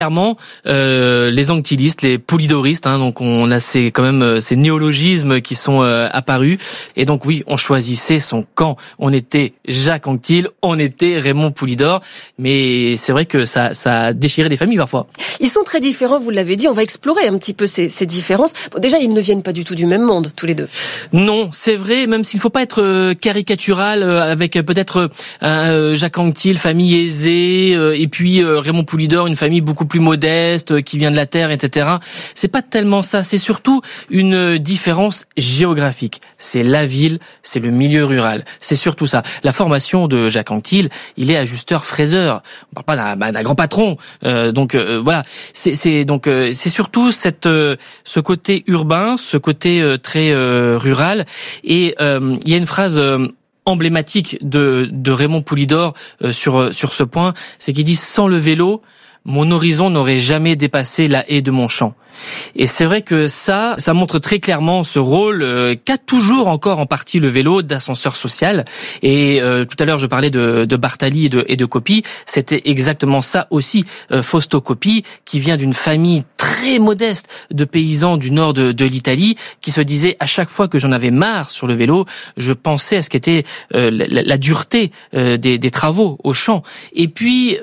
Clairement, les anctilistes, les poulidoristes, donc on a ces néologismes qui sont apparus, et donc oui, on choisissait son camp. On était Jacques Anquetil, on était Raymond Poulidor, mais c'est vrai que ça a déchiré les familles parfois. Ils sont très différents, vous l'avez dit. On va explorer un petit peu ces différences. Bon, déjà, ils ne viennent pas du tout du même monde, tous les deux. Non, c'est vrai, même s'il ne faut pas être caricatural, avec peut-être Jacques Anquetil, famille aisée, et puis Raymond Poulidor, une famille beaucoup plus modeste, qui vient de la terre, etc. C'est pas tellement ça, c'est surtout une différence géographique. C'est la ville, c'est le milieu rural. C'est surtout ça. La formation de Jacques Anquetil, il est ajusteur-fraiseur. On parle pas d'un grand patron. Voilà. C'est surtout ce côté urbain, ce côté très rural. Et il y a une phrase emblématique de Raymond Poulidor sur ce point, c'est qu'il dit: sans le vélo, mon horizon n'aurait jamais dépassé la haie de mon champ. Et c'est vrai que ça montre très clairement ce rôle qu'a toujours encore en partie le vélo d'ascenseur social. Et tout à l'heure, je parlais de Bartali et de Coppi. C'était exactement ça aussi. Fausto Coppi, qui vient d'une famille très modeste de paysans du nord de l'Italie, qui se disait à chaque fois que j'en avais marre sur le vélo, je pensais à ce qu'était la dureté des travaux au champ. Et puis,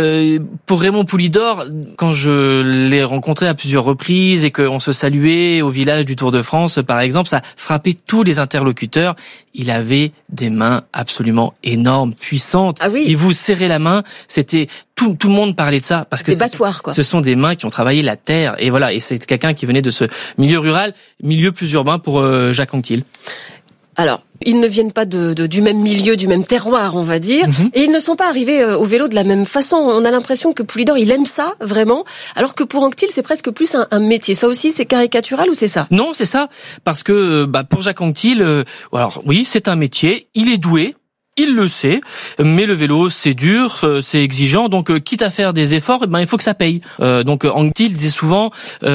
pour Raymond Poulidor, quand je l'ai rencontré à plusieurs reprises et qu'on se saluait au village du Tour de France, par exemple, ça frappait tous les interlocuteurs. Il avait des mains absolument énormes, puissantes. Ah oui. Il vous serrait la main. C'était tout le monde parlait de ça parce que des battoirs, quoi. Ce sont des mains qui ont travaillé la terre, et voilà. Et c'est quelqu'un qui venait de ce milieu rural, milieu plus urbain pour Jacques Anquetil. Alors, ils ne viennent pas du même milieu, du même terroir, on va dire, et ils ne sont pas arrivés au vélo de la même façon. On a l'impression que Poulidor, il aime ça, vraiment, alors que pour Anquetil, c'est presque plus un métier. Ça aussi, c'est caricatural ou c'est ça? Non, c'est ça, parce que pour Jacques Anquetil, alors oui, c'est un métier, il est doué. Il le sait, mais le vélo, c'est dur, c'est exigeant, donc quitte à faire des efforts, il faut que ça paye. Donc Anquetil disait souvent,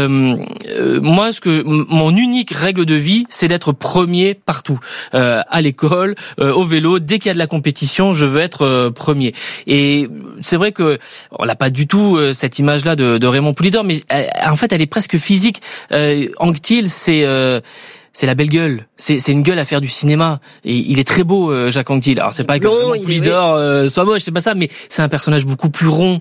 moi, mon unique règle de vie, c'est d'être premier partout, à l'école, au vélo, dès qu'il y a de la compétition, je veux être premier. Et c'est vrai que on n'a pas du tout cette image-là de Raymond Poulidor, mais en fait, elle est presque physique. Anquetil, c'est la belle gueule. C'est une gueule à faire du cinéma. Et il est très beau, Jacques Anquetil. Alors c'est pas que Raymond Poulidor soit moche, c'est pas ça, mais c'est un personnage beaucoup plus rond.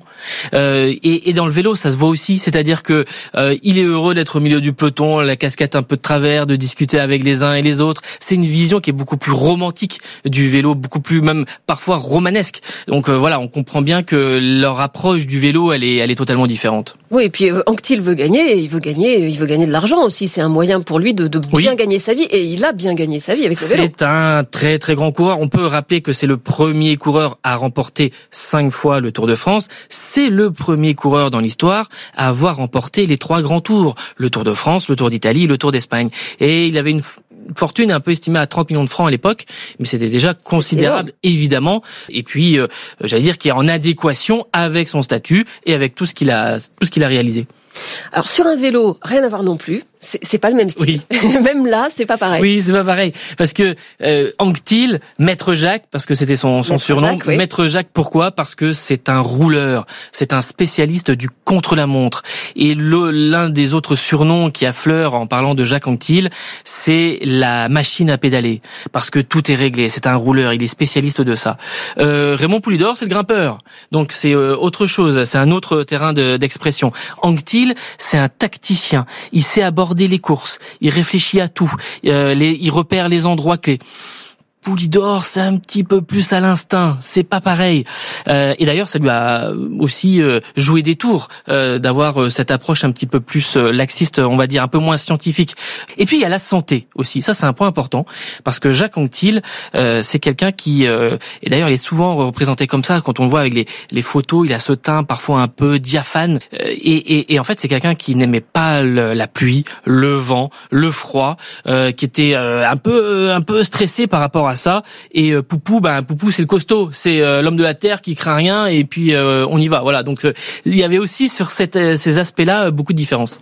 Et dans le vélo, ça se voit aussi. C'est-à-dire que il est heureux d'être au milieu du peloton, la casquette un peu de travers, de discuter avec les uns et les autres. C'est une vision qui est beaucoup plus romantique du vélo, beaucoup plus même parfois romanesque. Donc voilà, on comprend bien que leur approche du vélo, elle est totalement différente. Oui, et puis Anquetil veut gagner, et il veut gagner de l'argent aussi. C'est un moyen pour lui de bien gagner sa vie, et il a bien gagné sa vie avec le vélo. C'est un très très grand coureur. On peut rappeler que c'est le premier coureur à remporter 5 fois le Tour de France. C'est le premier coureur dans l'histoire à avoir remporté les 3 grands tours. Le Tour de France, le Tour d'Italie, le Tour d'Espagne. Et il avait une fortune un peu estimée à 30 millions de francs à l'époque, mais c'était déjà considérable, évidemment. Et puis, j'allais dire qu'il est en adéquation avec son statut et avec tout ce qu'il a réalisé. Alors sur un vélo, rien à voir non plus. C'est pas le même style. Oui. Même là, c'est pas pareil. Oui, c'est pas pareil. Parce que Anquetil, Maître Jacques, parce que c'était son surnom. Jacques, oui. Maître Jacques, pourquoi? Parce que c'est un rouleur. C'est un spécialiste du contre-la-montre. Et l'un des autres surnoms qui affleure en parlant de Jacques Anquetil, c'est la machine à pédaler. Parce que tout est réglé. C'est un rouleur. Il est spécialiste de ça. Raymond Poulidor, c'est le grimpeur. Donc c'est autre chose. C'est un autre terrain d'expression. Anquetil, c'est un tacticien. Il sait aborder les courses, il réfléchit à tout, il repère les endroits clés. Poulidor, c'est un petit peu plus à l'instinct, c'est pas pareil. Et d'ailleurs, ça lui a aussi joué des tours d'avoir cette approche un petit peu plus laxiste, on va dire un peu moins scientifique. Et puis il y a la santé aussi. Ça, c'est un point important parce que Jacques Anquetil, c'est quelqu'un qui, et d'ailleurs, il est souvent représenté comme ça quand on le voit avec les photos. Il a ce teint parfois un peu diaphane. Et en fait, c'est quelqu'un qui n'aimait pas la pluie, le vent, le froid, qui était un peu stressé par rapport à ça. Et Poupou, Poupou, c'est le costaud, c'est l'homme de la terre qui craint rien, et puis on y va. Voilà. Donc il y avait aussi sur ces aspects-là beaucoup de différences.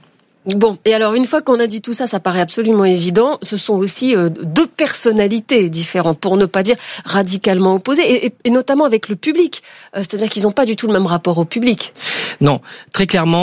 Bon, et alors une fois qu'on a dit tout ça, ça paraît absolument évident, ce sont aussi deux personnalités différentes, pour ne pas dire radicalement opposées, et notamment avec le public. C'est-à-dire qu'ils n'ont pas du tout le même rapport au public. Non, très clairement.